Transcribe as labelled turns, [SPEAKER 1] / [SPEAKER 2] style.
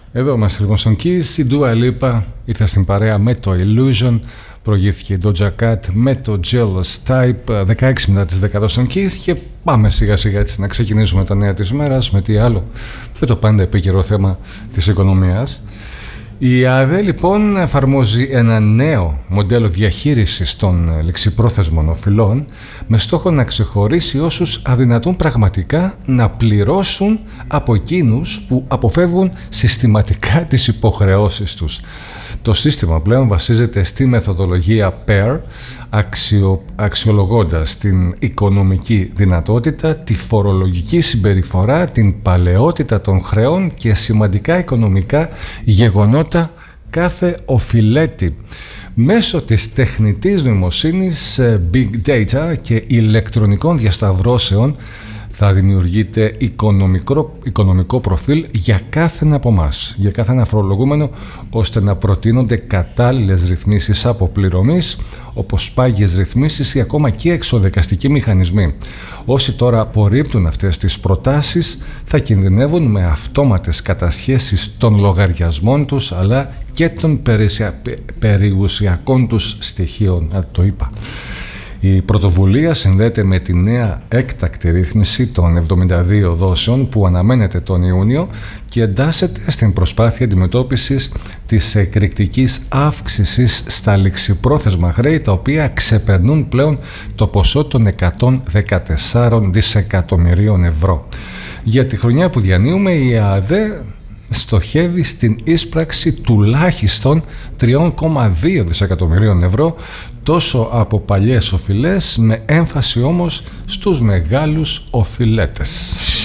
[SPEAKER 1] Εδώ είμαστε λοιπόν στον Kiss. Η Dua Lipa ήρθε στην παρέα με το Illusion. Προηγήθηκε η Doja Cat με το Jealous Type. 16 μετά τις 10 στον Kiss. Και πάμε σιγά σιγά έτσι να ξεκινήσουμε τα νέα της μέρας. Με τι άλλο? Με το πάντα επίκαιρο θέμα της οικονομίας. Η ΑΔΕ λοιπόν εφαρμόζει ένα νέο μοντέλο διαχείρισης των ληξιπρόθεσμων οφειλών με στόχο να ξεχωρίσει όσους αδυνατούν πραγματικά να πληρώσουν από εκείνους που αποφεύγουν συστηματικά τις υποχρεώσεις τους. Το σύστημα πλέον βασίζεται στη μεθοδολογία PAIR, αξιολογώντας την οικονομική δυνατότητα, τη φορολογική συμπεριφορά, την παλαιότητα των χρεών και σημαντικά οικονομικά γεγονότα κάθε οφειλέτη. Μέσω της τεχνητής νοημοσύνης, big data και ηλεκτρονικών διασταυρώσεων θα δημιουργείται οικονομικό προφίλ για κάθε ένα από εμάς, για κάθε ένα φορολογούμενο, ώστε να προτείνονται κατάλληλες ρυθμίσεις αποπληρωμής, όπως πάγιες ρυθμίσεις ή ακόμα και εξοδικαστικοί μηχανισμοί. Όσοι τώρα απορρίπτουν αυτές τις προτάσεις θα κινδυνεύουν με αυτόματες κατασχέσεις των λογαριασμών τους, αλλά και των περιουσιακών τους στοιχείων. Το είπα. Η πρωτοβουλία συνδέεται με τη νέα έκτακτη ρύθμιση των 72 δόσεων που αναμένεται τον Ιούνιο και εντάσσεται στην προσπάθεια αντιμετώπισης της εκρηκτικής αύξησης στα ληξιπρόθεσμα χρέη, τα οποία ξεπερνούν πλέον το ποσό των 114 δισεκατομμυρίων ευρώ. Για τη χρονιά που διανύουμε, η ΑΔΕ στοχεύει στην ίσπραξη τουλάχιστον 3,2 δισεκατομμυρίων ευρώ, τόσο από παλιές οφειλές, με έμφαση όμως στους μεγάλους οφειλέτες.